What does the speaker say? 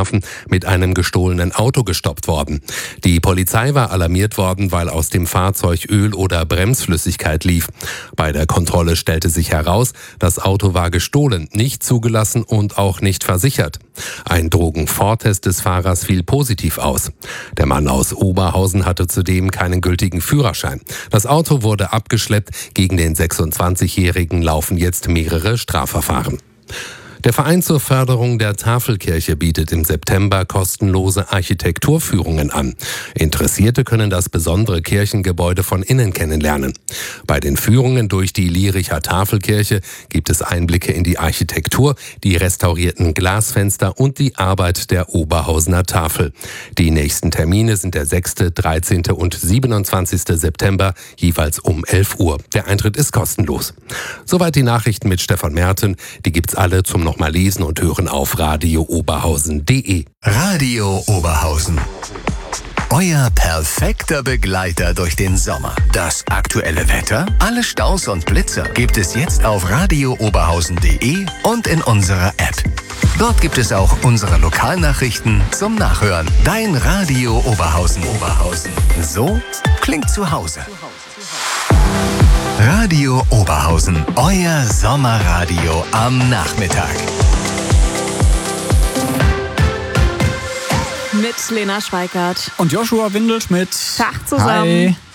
Wilhelmshaven mit einem gestohlenen Auto gestoppt worden. Die Polizei war alarmiert worden, weil aus dem Fahrzeug Öl oder Bremsflüssigkeit lief. Bei der Kontrolle stellte sich heraus, das Auto war gestohlen, nicht zugelassen und auch nicht versichert. Ein Drogenvortest des Fahrers fiel positiv aus. Der Mann aus Oberhausen hatte zudem keinen gültigen Führerschein. Das Auto wurde abgeschleppt. Gegen den 26-Jährigen laufen jetzt mehrere Strafverfahren. Der Verein zur Förderung der Tafelkirche bietet im September kostenlose Architekturführungen an. Interessierte können das besondere Kirchengebäude von innen kennenlernen. Bei den Führungen durch die Liericher Tafelkirche gibt es Einblicke in die Architektur, die restaurierten Glasfenster und die Arbeit der Oberhausener Tafel. Die nächsten Termine sind der 6., 13. und 27. September, jeweils um 11 Uhr. Der Eintritt ist kostenlos. Soweit die Nachrichten mit Stefan Merten. Die gibt's alle zum nochmal lesen und hören auf radiooberhausen.de. Radio Oberhausen. Euer perfekter Begleiter durch den Sommer. Das aktuelle Wetter, alle Staus und Blitzer gibt es jetzt auf radiooberhausen.de und in unserer App. Dort gibt es auch unsere Lokalnachrichten zum Nachhören. Dein Radio Oberhausen. So klingt zu Hause. Radio Oberhausen, euer Sommerradio am Nachmittag. Mit Lena Schweikart und Joshua Windelschmidt. Tag zusammen. Hi.